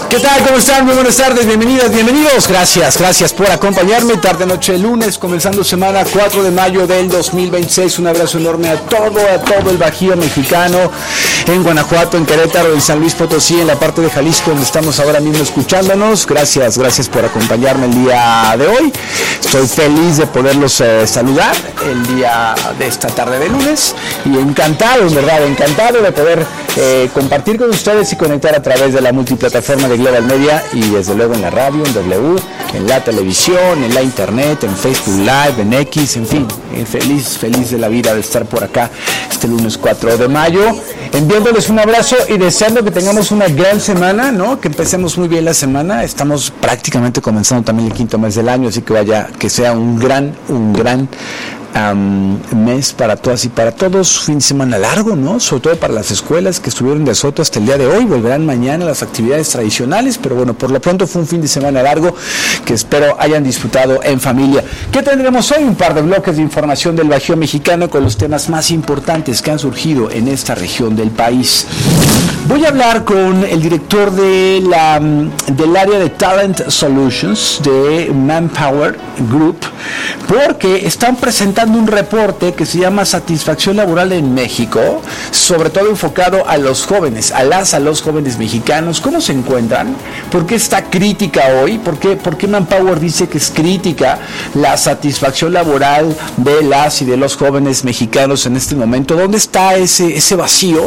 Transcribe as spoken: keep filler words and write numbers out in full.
¿Qué tal? ¿Cómo están? Muy buenas tardes, bienvenidas, bienvenidos. Gracias, gracias por acompañarme. Tarde, noche, lunes, comenzando semana cuatro de mayo del dos mil veintiséis. Un abrazo enorme a todo, a todo el Bajío mexicano, en Guanajuato, en Querétaro, en San Luis Potosí, en la parte de Jalisco, donde estamos ahora mismo escuchándonos. Gracias, gracias por acompañarme el día de hoy. Estoy feliz de poderlos eh, saludar el día de esta tarde de lunes y encantado, en verdad, encantado de poder eh, compartir con ustedes y conectar a través de la multiplataforma de Global Media y desde luego en la radio, en W, en la televisión, en la internet, en Facebook Live, en X, en fin, eh, feliz, feliz de la vida de estar por acá este lunes cuatro de mayo, enviándoles un abrazo y deseando que tengamos una gran semana, ¿no? Que empecemos muy bien la semana. Estamos prácticamente comenzando también el quinto mes del año, así que vaya, que sea un gran, un gran Um, mes para todas y para todos, fin de semana largo, ¿no? Sobre todo para las escuelas que estuvieron de asueto hasta el día de hoy, volverán mañana a las actividades tradicionales, pero bueno, por lo pronto fue un fin de semana largo que espero hayan disfrutado en familia. ¿Qué tendremos hoy? Un par de bloques de información del Bajío mexicano con los temas más importantes que han surgido en esta región del país. Voy a hablar con el director de la, del área de Talent Solutions de Manpower Group, porque están presentando un reporte que se llama Satisfacción Laboral en México, sobre todo enfocado a los jóvenes, a las, a los jóvenes mexicanos. ¿Cómo se encuentran? ¿Por qué está crítica hoy? ¿Por qué, por qué Manpower dice que es crítica la satisfacción laboral de las y de los jóvenes mexicanos en este momento? ¿Dónde está ese, ese vacío?